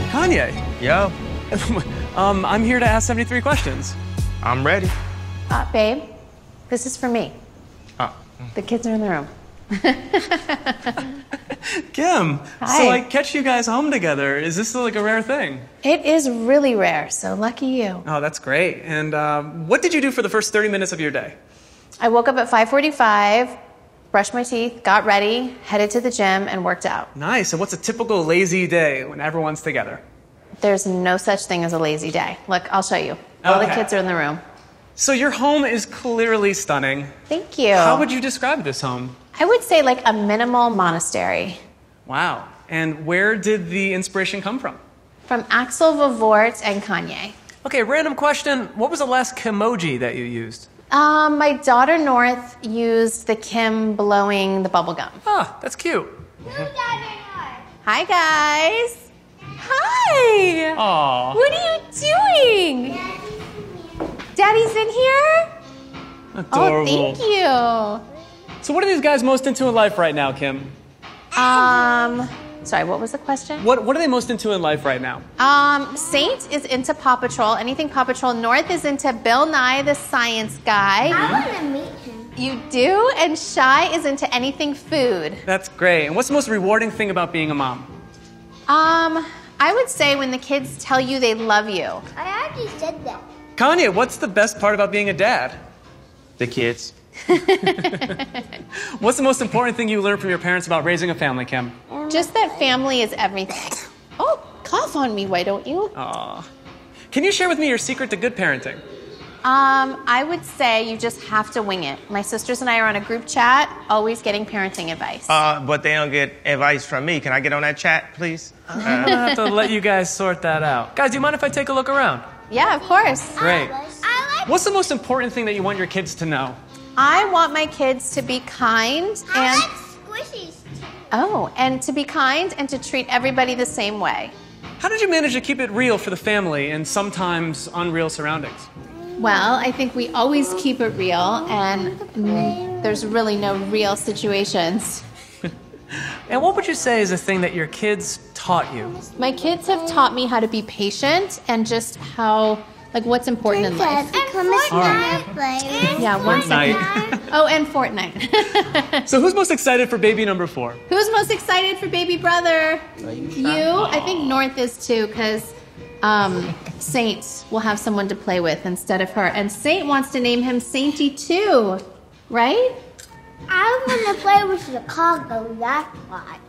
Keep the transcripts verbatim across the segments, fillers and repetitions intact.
Kanye. Yo. um, I'm here to ask seventy-three questions. I'm ready. Uh, babe, this is for me. Uh, The kids are in the room. Kim, Hi. so I catch you guys home together. Is this like a rare thing? It is really rare, so lucky you. Oh, that's great. And um, what did you do for the first thirty minutes of your day? I woke up at five forty-five, brushed my teeth, got ready, headed to the gym, and worked out. Nice. And what's a typical lazy day when everyone's together? There's no such thing as a lazy day. Look, I'll show you. All Okay. the kids are in the room. So your home is clearly stunning. Thank you. How would you describe this home? I would say like a minimal monastery. Wow. And where did the inspiration come from? From Axel Vavort and Kanye. Okay, random question. What was the last Kimoji that you used? Um, my daughter North used the Kim blowing the bubble gum. Ah, that's cute. Hi, guys. Hi. Aw. What are you doing? Daddy's in here? Adorable. Oh, thank you. So what are these guys most into in life right now, Kim? Um, sorry, what was the question? What What are they most into in life right now? Um, Saint is into Paw Patrol, anything Paw Patrol. North is into Bill Nye the Science Guy. I want to meet him. You do? And Shy is into anything food. That's great. And what's the most rewarding thing about being a mom? Um, I would say when the kids tell you they love you. I already said that. Kanye, what's the best part about being a dad? The kids. What's the most important thing you learned from your parents about raising a family, Kim? Just that family is everything. Oh, cough on me, why don't you? Aw. Can you share with me your secret to good parenting? Um, I would say you just have to wing it. My sisters and I are on a group chat, always getting parenting advice. Uh, but they don't get advice from me. Can I get on that chat, please? I'm gonna have to let you guys sort that out. Guys, do you mind if I take a look around? Yeah, of course. Great. I like. What's the most important thing that you want your kids to know? I want my kids to be kind I and like squishies. oh, and to be kind and to treat everybody the same way. How did you manage to keep it real for the family in sometimes unreal surroundings? Well, I think we always keep it real, and mm, there's really no real situations. And what would you say is a thing that your kids taught you? My kids have taught me how to be patient and just how, like, what's important in life. Become a sniper player. Yeah, one second. Night. Oh, and Fortnite. So who's most excited for baby number four? Who's most excited for baby brother? You? I think North is too, because um, Saint will have someone to play with instead of her. And Saint wants to name him Sainty too, right? I want to play with Chicago, that's why.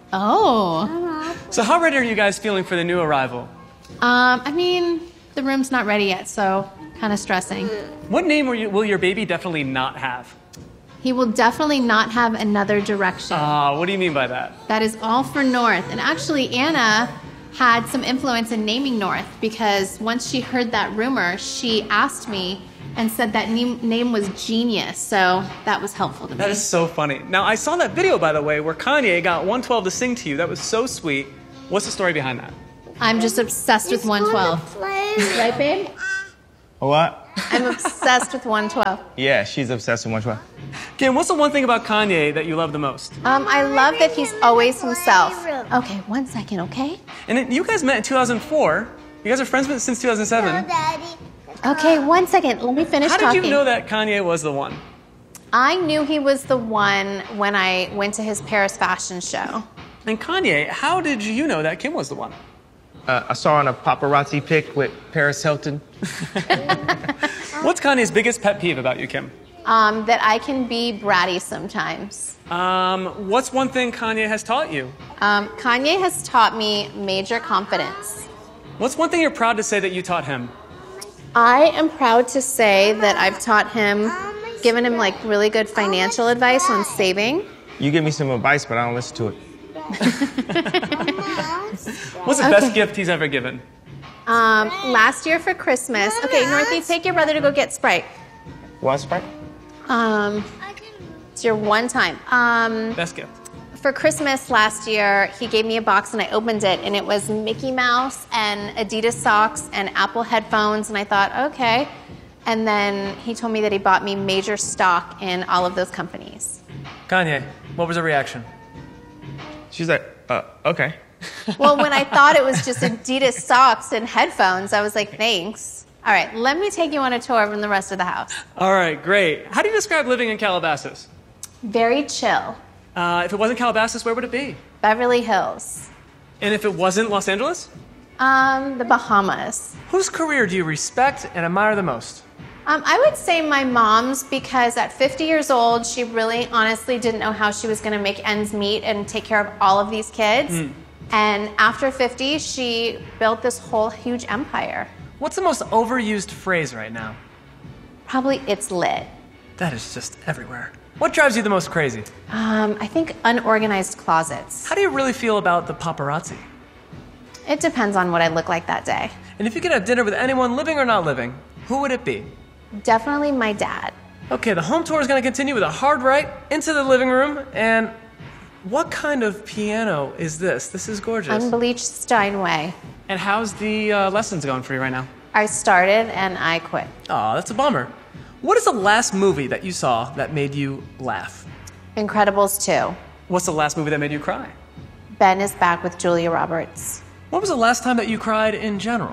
Oh. So how ready are you guys feeling for the new arrival? Um, I mean, the room's not ready yet, so kind of stressing. What name will, you, will your baby definitely not have? He will definitely not have another direction. Ah, what do you mean by that? That is all for North. And actually, Anna had some influence in naming North because once she heard that rumor, she asked me and said that name, name was genius. So that was helpful to me. That is so funny. Now, I saw that video, by the way, where Kanye got one twelve to sing to you. That was so sweet. What's the story behind that? I'm just obsessed with one twelve. Right, babe? What? I'm obsessed with one twelve. Yeah, she's obsessed with one twelve. Kim, what's the one thing about Kanye that you love the most? Um, I love that he's always himself. Okay, one second, okay? And then you guys met in two thousand four. You guys are friends since two thousand seven. Daddy. Okay, one second. Let me finish How did talking. you know that Kanye was the one? I knew he was the one when I went to his Paris fashion show. And Kanye, how did you know that Kim was the one? Uh, I saw her on a paparazzi pic with Paris Hilton. What's Kanye's biggest pet peeve about you, Kim? Um, that I can be bratty sometimes. Um, what's one thing Kanye has taught you? Um, Kanye has taught me major confidence. What's one thing you're proud to say that you taught him? I am proud to say that I've taught him, given him like really good financial advice on saving. You give me some advice, but I don't listen to it. What's the Okay. best gift he's ever given? Um, last year for Christmas, okay, Northie, take your brother to go get Sprite. What, Sprite? Um, it's your one time. Um, Best gift. For Christmas last year, he gave me a box and I opened it and it was Mickey Mouse and Adidas socks and Apple headphones and I thought, okay. And then he told me that he bought me major stock in all of those companies. Kanye, what was her reaction? She's like, uh, okay. Well, when I thought it was just Adidas socks and headphones, I was like, thanks. All right, let me take you on a tour from the rest of the house. All right, great. How do you describe living in Calabasas? Very chill. Uh, if it wasn't Calabasas, where would it be? Beverly Hills. And if it wasn't Los Angeles? Um, the Bahamas. Whose career do you respect and admire the most? Um, I would say my mom's, because at fifty years old, she really honestly didn't know how she was going to make ends meet and take care of all of these kids. Mm. And after fifty, she built this whole huge empire. What's the most overused phrase right now? Probably it's lit. That is just everywhere. What drives you the most crazy? Um, I think unorganized closets. How do you really feel about the paparazzi? It depends on what I look like that day. And if you could have dinner with anyone living or not living, who would it be? Definitely my dad. Okay, the home tour is going to continue with a hard right into the living room. And what kind of piano is this? This is gorgeous. Unbleached Steinway. And how's the uh, lessons going for you right now? I started and I quit. Aw, that's a bummer. What is the last movie that you saw that made you laugh? Incredibles two. What's the last movie that made you cry? Ben is back with Julia Roberts. What was the last time that you cried in general?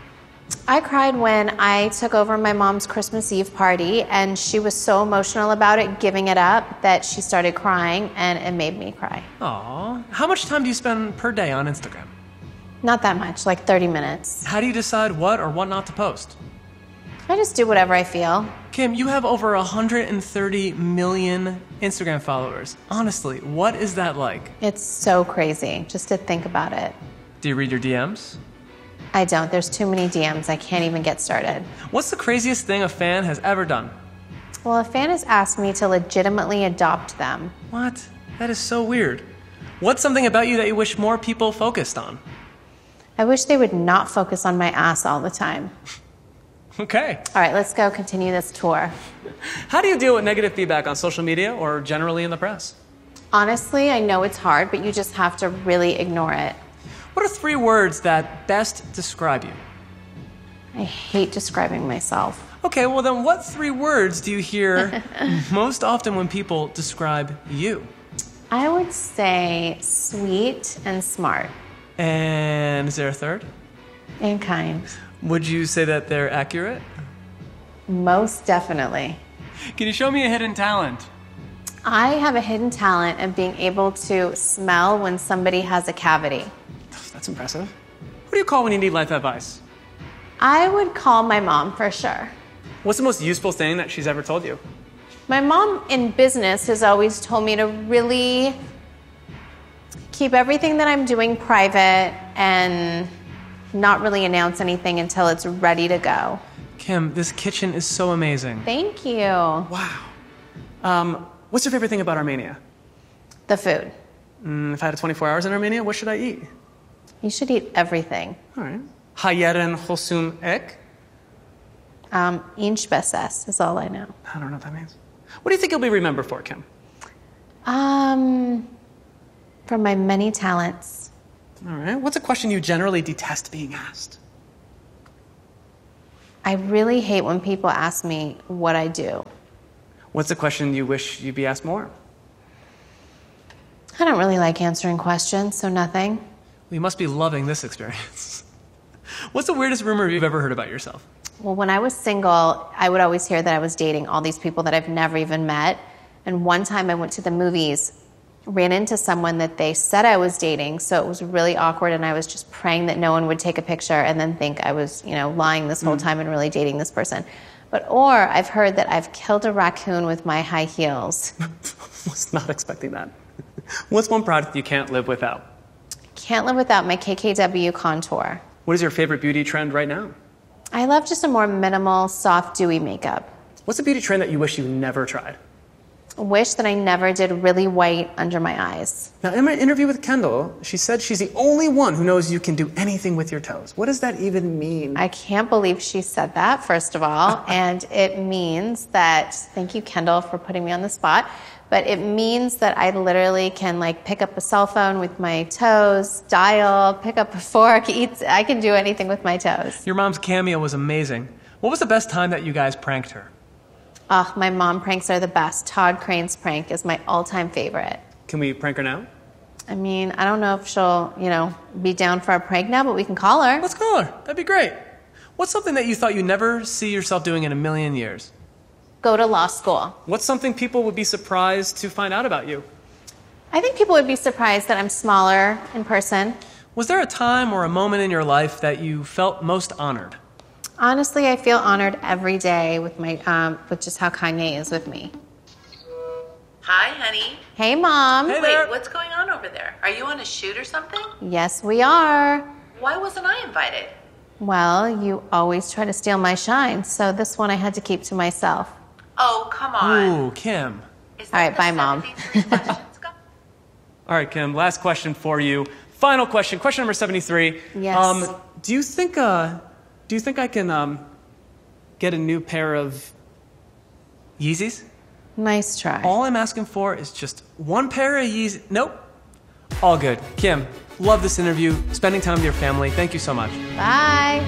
I cried when I took over my mom's Christmas Eve party, and she was so emotional about it, giving it up, that she started crying, and it made me cry. Aw. How much time do you spend per day on Instagram? Not that much, like thirty minutes. How do you decide what or what not to post? I just do whatever I feel. Kim, you have over one hundred thirty million Instagram followers. Honestly, what is that like? It's so crazy, just to think about it. Do you read your D Ms? I don't. There's too many D Ms. I can't even get started. What's the craziest thing a fan has ever done? Well, a fan has asked me to legitimately adopt them. What? That is so weird. What's something about you that you wish more people focused on? I wish they would not focus on my ass all the time. Okay. All right, let's go continue this tour. How do you deal with negative feedback on social media or generally in the press? Honestly, I know it's hard, but you just have to really ignore it. What are three words that best describe you? I hate describing myself. Okay, well then what three words do you hear most often when people describe you? I would say sweet and smart. And is there a third? And kind. Would you say that they're accurate? Most definitely. Can you show me a hidden talent? I have a hidden talent of being able to smell when somebody has a cavity. That's impressive. Who do you call when you need life advice? I would call my mom for sure. What's the most useful thing that she's ever told you? My mom in business has always told me to really keep everything that I'm doing private and not really announce anything until it's ready to go. Kim, this kitchen is so amazing. Thank you. Wow. Um, what's your favorite thing about Armenia? The food. Mm, if I had twenty-four hours in Armenia, what should I eat? You should eat everything. All right. Hayeren Hosum Ek? Um, Inch Beses is all I know. I don't know what that means. What do you think you'll be remembered for, Kim? Um, for my many talents. All right. What's a question you generally detest being asked? I really hate when people ask me what I do. What's a question you wish you'd be asked more? I don't really like answering questions, so nothing. Well, you must be loving this experience. What's the weirdest rumor you've ever heard about yourself? Well, when I was single, I would always hear that I was dating all these people that I've never even met. And one time I went to the movies, ran into someone that they said I was dating, so it was really awkward, and I was just praying that no one would take a picture and then think I was, you know, lying this whole time and really dating this person. But, or I've heard that I've killed a raccoon with my high heels. Was not expecting that. What's one product you can't live without? Can't live without my K K W contour. What is your favorite beauty trend right now? I love just a more minimal, soft, dewy makeup. What's a beauty trend that you wish you never tried? Wish that I never did really white under my eyes. Now, in my interview with Kendall, she said she's the only one who knows you can do anything with your toes. What does that even mean? I can't believe she said that, first of all. And it means that, thank you, Kendall, for putting me on the spot. But it means that I literally can like pick up a cell phone with my toes, dial, pick up a fork, eat. I can do anything with my toes. Your mom's cameo was amazing. What was the best time that you guys pranked her? Oh, my mom pranks are the best. Todd Crane's prank is my all-time favorite. Can we prank her now? I mean, I don't know if she'll, you know, be down for a prank now, but we can call her. Let's call her. That'd be great. What's something that you thought you'd never see yourself doing in a million years? Go to law school. What's something people would be surprised to find out about you? I think people would be surprised that I'm smaller in person. Was there a time or a moment in your life that you felt most honored? Honestly, I feel honored every day with my um, with just how Kanye is with me. Hi, honey. Hey, Mom. Hey Wait, there. what's going on over there? Are you on a shoot or something? Yes, we are. Why wasn't I invited? Well, you always try to steal my shine, so this one I had to keep to myself. Oh, come on. Ooh, Kim. Is All right, that bye, the Mom. seventy-three questions go- All right, Kim, last question for you. Final question, question number seventy-three. Yes. Um, do you think, uh, do you think I can um, get a new pair of Yeezys? Nice try. All I'm asking for is just one pair of Yeezys. Nope. All good. Kim, love this interview, spending time with your family. Thank you so much. Bye.